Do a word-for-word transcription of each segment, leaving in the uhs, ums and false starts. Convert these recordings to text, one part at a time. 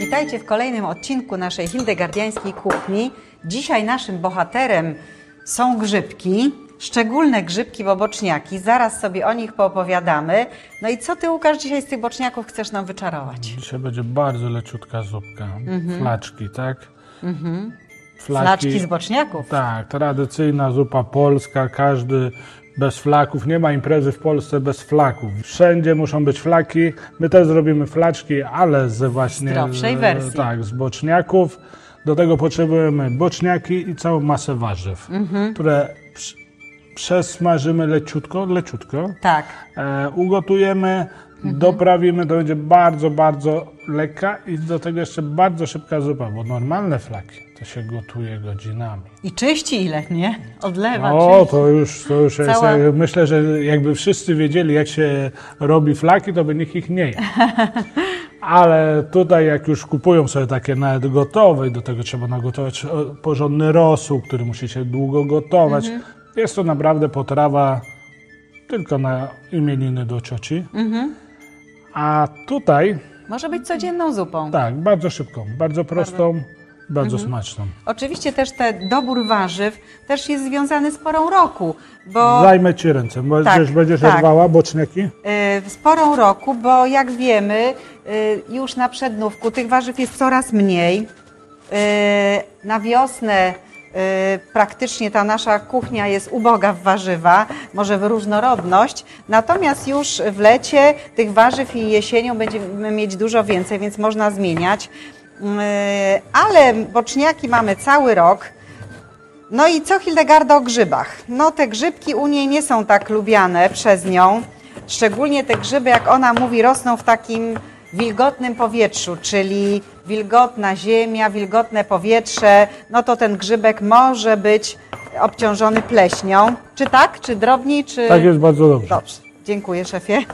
Witajcie w kolejnym odcinku naszej hildegardiańskiej kuchni. Dzisiaj naszym bohaterem są grzybki, szczególne grzybki boboczniaki. Zaraz sobie o nich poopowiadamy. No i co Ty, Łukasz, dzisiaj z tych boczniaków chcesz nam wyczarować? Dzisiaj będzie bardzo leciutka zupka. Mhm. Flaczki, tak? Mhm. Flaki, Flaczki z boczniaków? Tak, tradycyjna zupa polska, każdy bez flaków. Nie ma imprezy w Polsce bez flaków. Wszędzie muszą być flaki. My też zrobimy flaczki, ale ze właśnie... zdrowszej wersji. Tak, z boczniaków. Do tego potrzebujemy boczniaki i całą masę warzyw, mhm. które przesmażymy leciutko, leciutko. Tak. E, ugotujemy, mhm. doprawimy, to będzie bardzo, bardzo lekka i do tego jeszcze bardzo szybka zupa, bo normalne flaki to się gotuje godzinami. I czyści ile, nie? Odlewa, O, czyści. to już, to już Cała... jest, myślę, że jakby wszyscy wiedzieli, jak się robi flaki, to by nikt ich nie jadł. Ale tutaj jak już kupują sobie takie nawet gotowe i do tego trzeba nagotować porządny rosół, który musi się długo gotować. Mhm. Jest to naprawdę potrawa tylko na imieniny do cioci. Mhm. A tutaj... Może być codzienną zupą. Tak, bardzo szybką, bardzo prostą, bardzo, bardzo mhm. smaczną. Oczywiście też ten dobór warzyw też jest związany z porą roku, bo... Zajmę Ci ręce, bo tak, będziesz, będziesz tak. rwała boczniaki? Yy, z porą roku, bo jak wiemy, yy, już na przednówku tych warzyw jest coraz mniej. Yy, na wiosnę praktycznie ta nasza kuchnia jest uboga w warzywa, może w różnorodność, natomiast już w lecie tych warzyw i jesienią będziemy mieć dużo więcej, więc można zmieniać. Ale boczniaki mamy cały rok. No i co Hildegarda o grzybach? No te grzybki u niej nie są tak lubiane przez nią, szczególnie te grzyby, jak ona mówi, rosną w takim wilgotnym powietrzu, czyli wilgotna ziemia, wilgotne powietrze, no to ten grzybek może być obciążony pleśnią. Czy tak? Czy drobniej? Czy... Tak jest, bardzo dobrze. Dobrze, dziękuję szefie. Yy,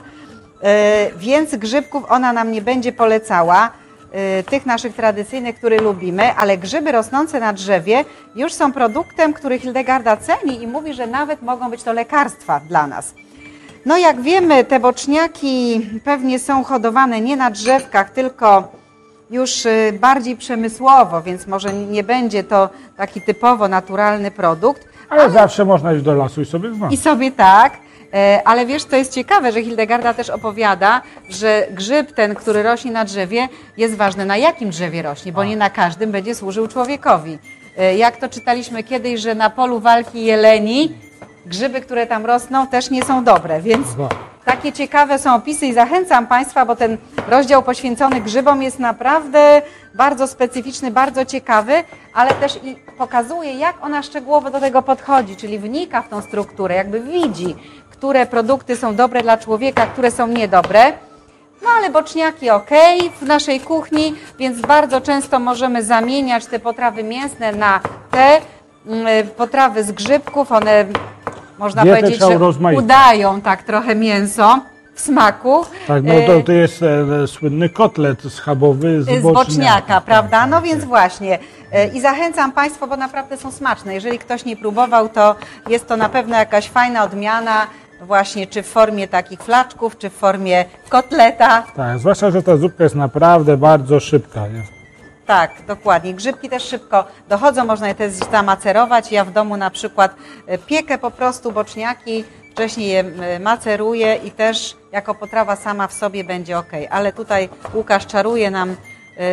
więc grzybków ona nam nie będzie polecała, yy, tych naszych tradycyjnych, które lubimy, ale grzyby rosnące na drzewie już są produktem, który Hildegarda ceni i mówi, że nawet mogą być to lekarstwa dla nas. No jak wiemy, te boczniaki pewnie są hodowane nie na drzewkach, tylko już bardziej przemysłowo, więc może nie będzie to taki typowo naturalny produkt. Ale, ale zawsze można iść do lasu i sobie znaleźć. I sobie tak, ale wiesz, to jest ciekawe, że Hildegarda też opowiada, że grzyb ten, który rośnie na drzewie, jest ważny, na jakim drzewie rośnie, bo nie na każdym będzie służył człowiekowi. Jak to czytaliśmy kiedyś, że na polu walki jeleni grzyby, które tam rosną, też nie są dobre, więc takie ciekawe są opisy i zachęcam Państwa, bo ten rozdział poświęcony grzybom jest naprawdę bardzo specyficzny, bardzo ciekawy, ale też i pokazuje, jak ona szczegółowo do tego podchodzi, czyli wnika w tą strukturę, jakby widzi, które produkty są dobre dla człowieka, które są niedobre. No ale boczniaki ok w naszej kuchni, więc bardzo często możemy zamieniać te potrawy mięsne na te potrawy z grzybków, one można Dietę powiedzieć, że rozmaite. udają tak trochę mięso w smaku. Tak, no to, to jest e, słynny kotlet schabowy z, z boczniaka, boczniaka, prawda? Tak, No tak, więc tak. właśnie. E, I zachęcam Państwa, bo naprawdę są smaczne. Jeżeli ktoś nie próbował, to jest to na pewno jakaś fajna odmiana, właśnie czy w formie takich flaczków, czy w formie kotleta. Tak, zwłaszcza, że ta zupka jest naprawdę bardzo szybka. Jest. Tak, dokładnie. Grzybki też szybko dochodzą, można je też zamacerować. Ja w domu na przykład piekę po prostu boczniaki, wcześniej je maceruję i też jako potrawa sama w sobie będzie ok. Ale tutaj Łukasz czaruje nam y,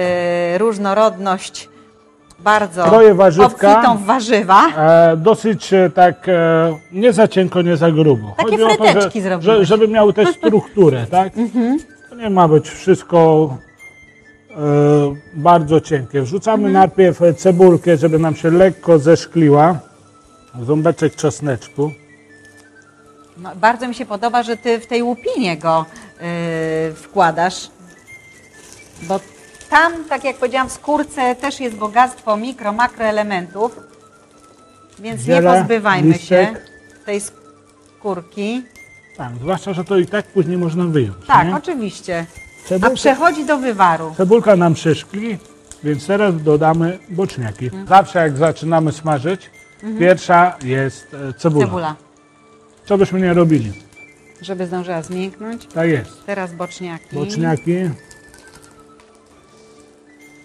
różnorodność bardzo obfitą w warzywa. E, dosyć e, tak e, nie za cienko, nie za grubo. Takie Chodzi fryteczki o to, że, że, że, żeby miały też strukturę, tak? Mhm. To nie ma być wszystko e, bardzo cienkie. Wrzucamy mhm. najpierw cebulkę, żeby nam się lekko zeszkliła. Ząbeczek czosneczku. No, bardzo mi się podoba, że Ty w tej łupinie go yy, wkładasz, bo tam, tak jak powiedziałam, w skórce też jest bogactwo mikro, makroelementów, więc Wiele, nie pozbywajmy listek. się tej skórki. Tak, zwłaszcza, że to i tak później można wyjąć. Tak, nie? oczywiście. Cebulka, A przechodzi do wywaru. Cebulka nam przeszkli, więc teraz dodamy boczniaki. Mhm. Zawsze jak zaczynamy smażyć, mhm. pierwsza jest cebula. Cebula. Co byśmy nie robili? Żeby zdążyła zmięknąć. Tak jest. Teraz boczniaki. Boczniaki.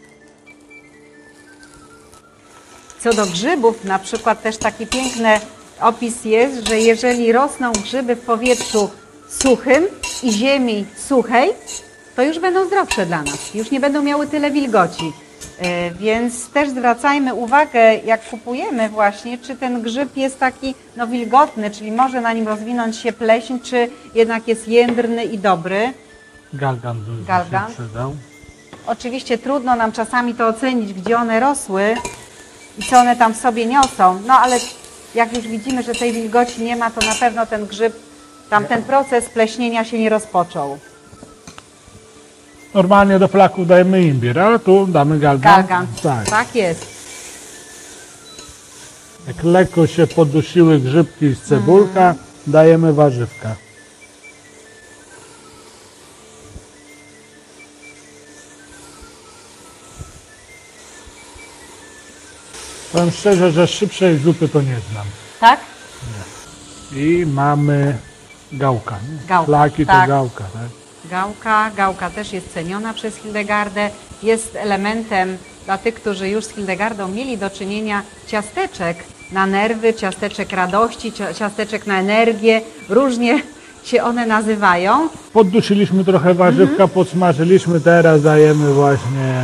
Co do grzybów, na przykład też taki piękny opis jest, że jeżeli rosną grzyby w powietrzu suchym i ziemi suchej, to już będą zdrowsze dla nas, już nie będą miały tyle wilgoci. Yy, więc też zwracajmy uwagę, jak kupujemy właśnie, czy ten grzyb jest taki no, wilgotny, czyli może na nim rozwinąć się pleśń, czy jednak jest jędrny i dobry. Galgan by Galgan. się przydał. Oczywiście trudno nam czasami to ocenić, gdzie one rosły i co one tam w sobie niosą, no ale jak już widzimy, że tej wilgoci nie ma, to na pewno ten grzyb, tam ten proces pleśnienia się nie rozpoczął. Normalnie do flaków dajemy imbir, ale tu damy galgan. Galgan, Tak. tak jest. Jak lekko się podusiły grzybki z cebulka, mm. dajemy warzywka. Powiem szczerze, że szybszej zupy to nie znam. Tak? I mamy gałka. Nie? Gałka, Flaki tak. to gałka, tak? Gałka, gałka też jest ceniona przez Hildegardę. Jest elementem dla tych, którzy już z Hildegardą mieli do czynienia, ciasteczek na nerwy, ciasteczek radości, ciasteczek na energię. Różnie się one nazywają. Poddusiliśmy trochę warzywka, mm-hmm. podsmażyliśmy, teraz dajemy właśnie,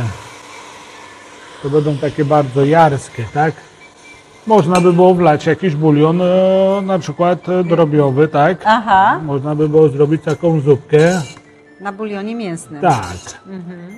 to będą takie bardzo jarskie, tak? Można by było wlać jakiś bulion, e, na przykład e, drobiowy, tak? Aha. Można by było zrobić taką zupkę. Na bulionie mięsnym. Tak. Mhm.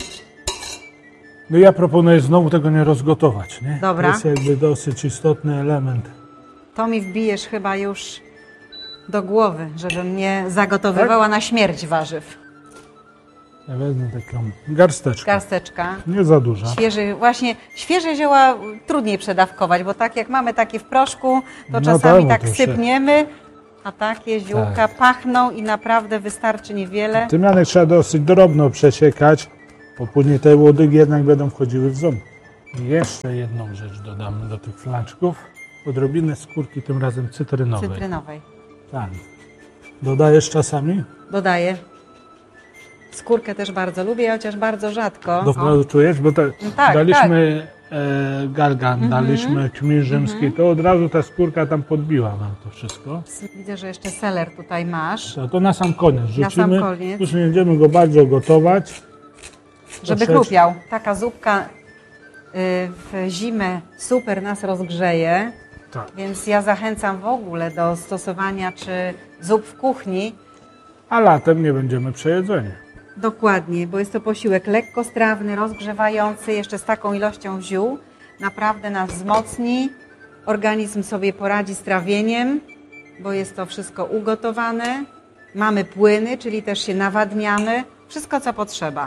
No ja proponuję znowu tego nie rozgotować, nie? Dobra. To jest jakby dosyć istotny element. To mi wbijesz chyba już do głowy, żebym nie zagotowywała tak? na śmierć warzyw. Ja wezmę taką garsteczkę. Garsteczka. Nie za duża. Świeży, właśnie świeże zioła trudniej przedawkować, bo tak jak mamy takie w proszku, to No czasami tak, tak to się- sypniemy, a takie ziółka Tak. pachną i naprawdę wystarczy niewiele. Tymianek trzeba dosyć drobno przesiekać, bo później te łodygi jednak będą wchodziły w ząb. I jeszcze jedną rzecz dodamy do tych flaczków. Odrobinę skórki, tym razem cytrynowej. Cytrynowej. Tak. Dodajesz czasami? Dodaję. Skórkę też bardzo lubię, chociaż bardzo rzadko. Do wkładu czujesz? Bo te, No tak, daliśmy e, galgan, Mhm. daliśmy kmin rzymski, to od razu ta skórka tam podbiła nam to wszystko. Widzę, że jeszcze seler tutaj masz, To, to na sam koniec rzucimy. Na sam koniec. Już nie będziemy go bardzo gotować. żeby Troszeczkę- chrupiał. Taka zupka y, w zimę super nas rozgrzeje, Tak. więc ja zachęcam w ogóle do stosowania czy zup w kuchni. A latem nie będziemy przejedzeni. Dokładnie, bo jest to posiłek lekkostrawny, rozgrzewający, jeszcze z taką ilością ziół. Naprawdę nas wzmocni, organizm sobie poradzi z trawieniem, bo jest to wszystko ugotowane. Mamy płyny, czyli też się nawadniamy. Wszystko, co potrzeba.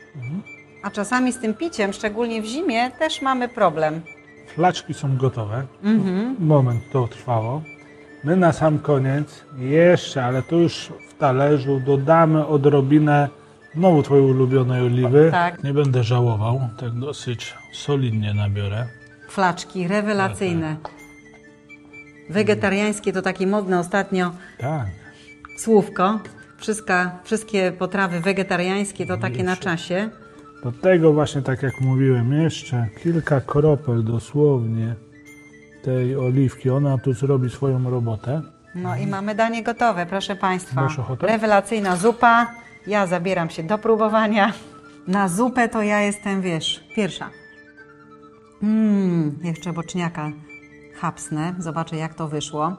A czasami z tym piciem, szczególnie w zimie, też mamy problem. Flaczki są gotowe. Mhm. Moment to trwało. My na sam koniec jeszcze, ale tu już w talerzu dodamy odrobinę znowu twojej ulubionej oliwy. Tak. Nie będę żałował, tak dosyć solidnie nabiorę. Flaczki rewelacyjne. Wegetariańskie to takie modne ostatnio Tak. słówko. Wszystka, wszystkie potrawy wegetariańskie to takie na czasie. Do tego właśnie, tak jak mówiłem, jeszcze kilka kropel dosłownie tej oliwki. Ona tu zrobi swoją robotę. No i mamy danie gotowe, proszę Państwa. Masz ochotę? Rewelacyjna zupa. Ja zabieram się do próbowania. Na zupę to ja jestem, wiesz, pierwsza. Mmm, jeszcze boczniaka chapsnę. Zobaczę, jak to wyszło.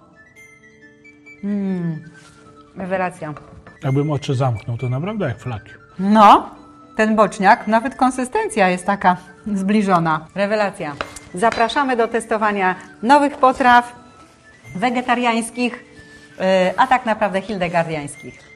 Mmm, rewelacja. Jakbym oczy zamknął, to naprawdę jak flaki. No, ten boczniak, nawet konsystencja jest taka zbliżona. Rewelacja. Zapraszamy do testowania nowych potraw wegetariańskich, yy, a tak naprawdę hildegardiańskich.